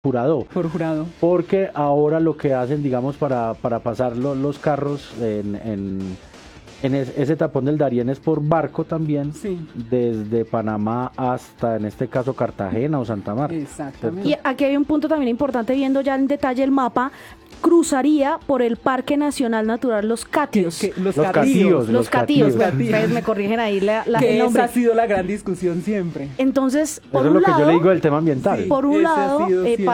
jurado. Por jurado. Porque ahora lo que hacen, digamos, para pasar los carros en ese tapón del Darién es por barco también, Sí. desde Panamá hasta, en este caso, Cartagena o Santa Marta. Exactamente. Y aquí hay un punto también importante, viendo ya en detalle el mapa, cruzaría por el Parque Nacional Natural Los Catios. Los Los catíos. Los Catios, Los Catios. ustedes me corrigen ahí el Que esa nombre. ha sido la gran discusión siempre. Entonces, por Eso es un lo que yo lado, le digo del tema ambiental. Sí. por un Ese ha lado, sido siempre.